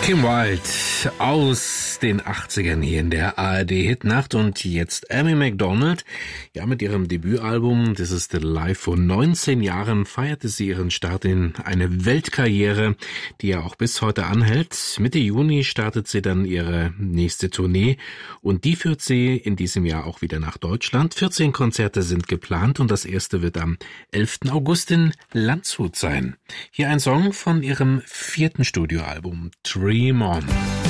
Kim Wilde aus den 80ern hier in der ARD-Hitnacht und jetzt Amy Macdonald. Ja, mit ihrem Debütalbum This Is the Life vor 19 Jahren feierte sie ihren Start in eine Weltkarriere, die ja auch bis heute anhält. Mitte Juni startet sie dann ihre nächste Tournee und die führt sie in diesem Jahr auch wieder nach Deutschland. 14 Konzerte sind geplant und das erste wird am 11. August in Landshut sein. Hier ein Song von ihrem 4. Studioalbum Dream On.